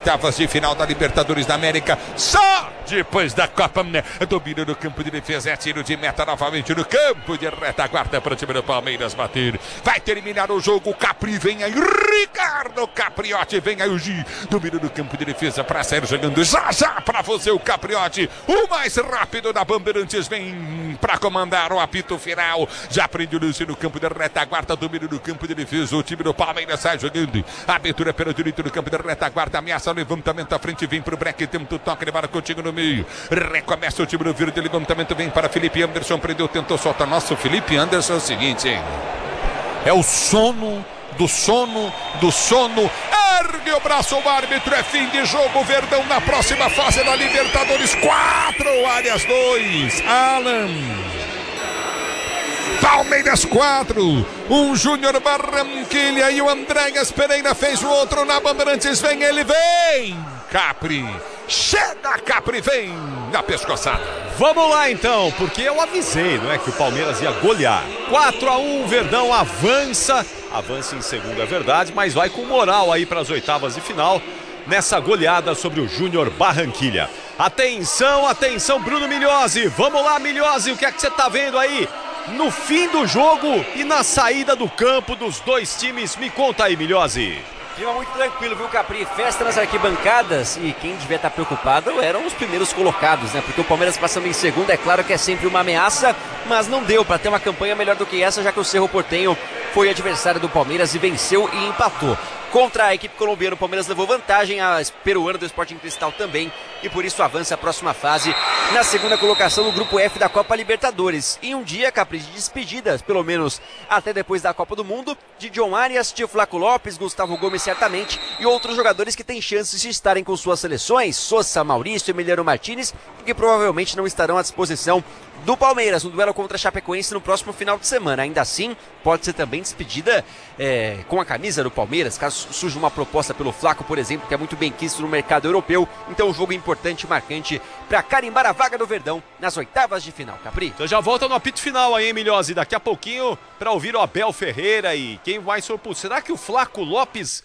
oitavas de final da Libertadores da América. Só depois da Copa, domina no campo de defesa, é tiro de meta novamente no campo de retaguarda para o time do Palmeiras bater. Vai terminar o jogo, Capri vem aí, Ricardo Capriotti, vem aí o Gi, domina no campo de defesa para sair jogando já para você o Capriotti, o mais rápido da Bandeirantes, vem para comandar o apito final, já prende o lance no campo de retaguarda, domina no campo de defesa, o time do Palmeiras sai jogando, abertura pelo direito do campo de retaguarda, ameaça o levantamento à frente, vem para o break, tenta o toque, levado contigo no meio, recomeça o time do verde, levantamento vem para Felipe Anderson, prendeu, tentou soltar, nosso Felipe Anderson é o seguinte, hein? É o sono do sono, ergue o braço, o árbitro, é fim de jogo, Verdão na próxima fase da Libertadores, 4, Arias 2, Alan. Palmeiras 4, um Júnior Barranquilla e o Andréas Pereira fez o outro na Bandeirantes, vem ele, vem! Capri, chega Capri, vem na pescoçada. Vamos lá então, porque eu avisei, não é, que o Palmeiras ia golear. 4-1, Verdão avança em segundo, é verdade, mas vai com moral aí para as oitavas de final, nessa goleada sobre o Júnior Barranquilla. Atenção, Bruno Migliozzi, vamos lá Migliozzi, o que é que você tá vendo aí? No fim do jogo e na saída do campo dos dois times, me conta aí Migliozzi. Clima muito tranquilo, viu, Capri? Festa nas arquibancadas e quem devia estar preocupado eram os primeiros colocados, né? Porque o Palmeiras passando em segundo, é claro que é sempre uma ameaça, mas não deu para ter uma campanha melhor do que essa, já que o Cerro Porteño foi adversário do Palmeiras e venceu e empatou. Contra a equipe colombiana, o Palmeiras levou vantagem, a peruana do Sporting Cristal também, e por isso avança a próxima fase na segunda colocação no Grupo F da Copa Libertadores. Em um dia, Capri, de despedidas, pelo menos até depois da Copa do Mundo, de John Arias, de Flaco Lopes, Gustavo Gomes certamente, e outros jogadores que têm chances de estarem com suas seleções, Sosa, Maurício, Emiliano Martínez, que provavelmente não estarão à disposição do Palmeiras no duelo contra a Chapecoense no próximo final de semana. Ainda assim, pode ser também despedida com a camisa do Palmeiras, caso surja uma proposta pelo Flaco, por exemplo, que é muito bem quisto no mercado europeu. Então um jogo importante e marcante para carimbar a vaga do Verdão nas oitavas de final, Capri. Então já volta no apito final aí, hein, Migliozzi, daqui a pouquinho para ouvir o Abel Ferreira e quem vai surpor. Será que o Flaco Lopes,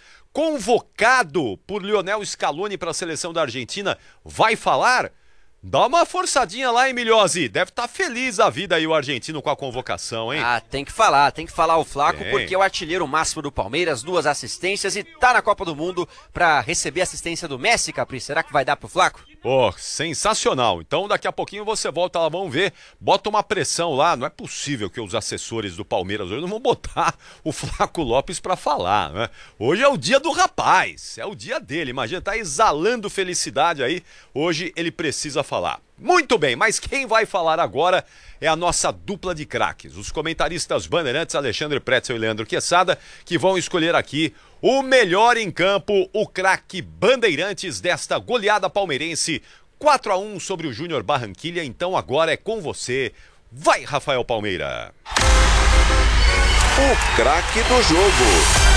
convocado por Lionel Scaloni para a seleção da Argentina, vai falar? Dá uma forçadinha lá, hein, Migliozzi? Deve estar feliz a vida aí o argentino com a convocação, hein? Ah, tem que falar o Flaco, porque é o artilheiro máximo do Palmeiras, 2 assistências e tá na Copa do Mundo para receber assistência do Messi, Capri. Será que vai dar pro Flaco? Oh, sensacional. Então daqui a pouquinho você volta lá, vamos ver. Bota uma pressão lá. Não é possível que os assessores do Palmeiras hoje não vão botar o Flaco Lopes pra falar, né? Hoje é o dia do rapaz, é o dia dele. Imagina, tá exalando felicidade aí. Hoje ele precisa falar. Muito bem, mas quem vai falar agora é a nossa dupla de craques, os comentaristas bandeirantes Alexandre Pretzel e Leandro Quesada, que vão escolher aqui o melhor em campo, o craque Bandeirantes desta goleada palmeirense, 4-1 sobre o Júnior Barranquilla. Então agora é com você. Vai, Rafael Palmeira. O craque do jogo.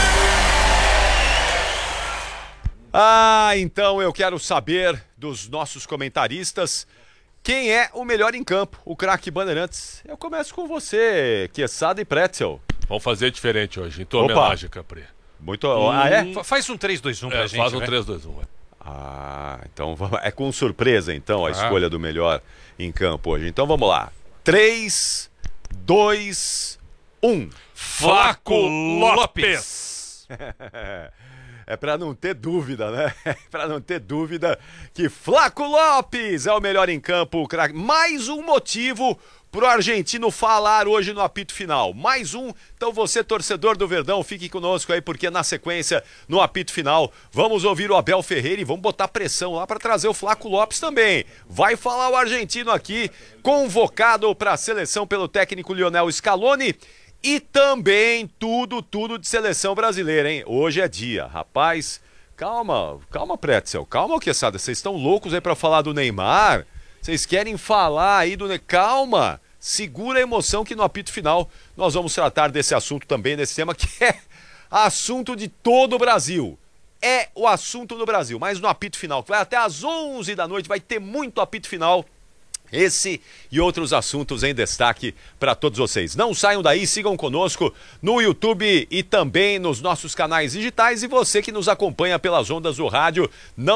Então eu quero saber dos nossos comentaristas quem é o melhor em campo, o craque Bandeirantes. Eu começo com você, Quesada e Pretzel. Vamos fazer diferente hoje, em tua homenagem, Capri. Muito. É? Faz um 3-2-1 pra gente. Faz um né? 3-2-1. Então é com surpresa, então, a escolha do melhor em campo hoje. Então vamos lá. 3, 2, 1. Flaco Lopes. É pra não ter dúvida, né? Pra não ter dúvida que Flaco Lopes é o melhor em campo, o craque. Mais um motivo pro argentino falar hoje no apito final. Mais um. Então você, torcedor do Verdão, fique conosco aí, porque na sequência, no apito final, vamos ouvir o Abel Ferreira e vamos botar pressão lá para trazer o Flaco Lopes também. Vai falar o argentino aqui, convocado para a seleção pelo técnico Lionel Scaloni. E também tudo de seleção brasileira, hein? Hoje é dia, rapaz. Calma, Pretzel, calma, Quesada. Vocês estão loucos aí pra falar do Neymar? Vocês querem falar aí do Neymar? Calma, segura a emoção que no apito final nós vamos tratar desse assunto também, desse tema que é assunto de todo o Brasil. É o assunto do Brasil, mas no apito final, que vai até às 11 da noite, vai ter muito apito final. Esse e outros assuntos em destaque para todos vocês. Não saiam daí, sigam conosco no YouTube e também nos nossos canais digitais. E você que nos acompanha pelas ondas do rádio, não